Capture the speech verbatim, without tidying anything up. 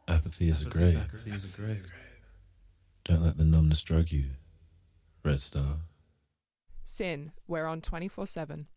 Apathy is a grave. Apathy is a grave. Don't let the numbness drug you, Red Star. Sin, we're on twenty-four seven.